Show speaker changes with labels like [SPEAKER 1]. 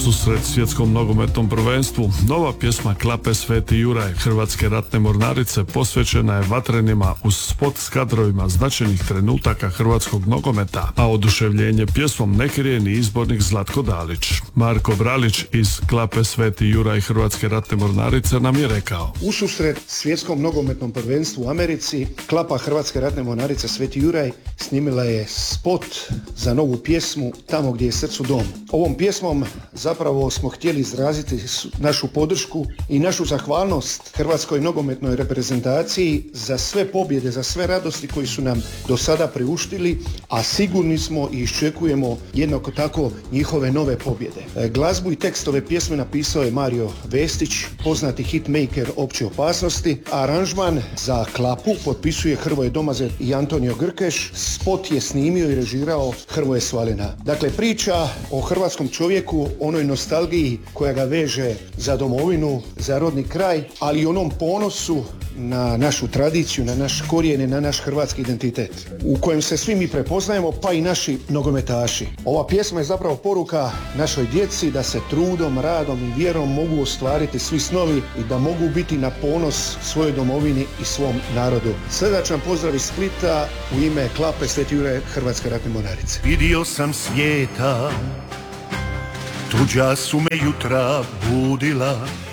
[SPEAKER 1] Ususret svjetskom nogometnom prvenstvu, nova pjesma Klape Sveti Juraj Hrvatske ratne mornarice posvećena je vatrenima uz spot s kadrovima značajnih trenutaka hrvatskog nogometa, a oduševljenje pjesmom ne krije ni izbornik Zlatko Dalić. Marko Bralić iz Klape Sveti Juraj Hrvatske ratne mornarice nam je rekao:
[SPEAKER 2] Ususret svjetskom nogometnom prvenstvu u Americi, Klapa Hrvatske ratne mornarice Sveti Juraj snimila je spot za novu pjesmu Tamo gdje je srcu dom. Ovom pjesmom zapravo smo htjeli izraziti našu podršku i našu zahvalnost hrvatskoj nogometnoj reprezentaciji za sve pobjede, za sve radosti koji su nam do sada priuštili, a sigurni smo i iščekujemo jednako tako njihove nove pobjede. Glazbu i tekst ove pjesme napisao je Mario Vestić, poznati hitmaker Opće opasnosti. Aranžman za Klapu potpisuje Hrvoje Domazet i Antonio Grkeš. Spot je snimio i režirao Hrvoje Svalina. Dakle, priča o hrvatskom čovjeku, onoj nostalgiji koja ga veže za domovinu, za rodni kraj, ali i onom ponosu na našu tradiciju, na naš korijen, na naš hrvatski identitet, u kojem se svi mi prepoznajemo, pa i naši nogometaši. Ova pjesma je zapravo poruka našoj djeci da se trudom, radom i vjerom mogu ostvariti svi snovi i da mogu biti na ponos svojoj domovini i svom narodu. Srdačan pozdrav iz Splita u ime Klape Sveti Juraj Hrvatske ratne mornarice.
[SPEAKER 3] Vidio sam svijeta, tuđa su me jutra budila,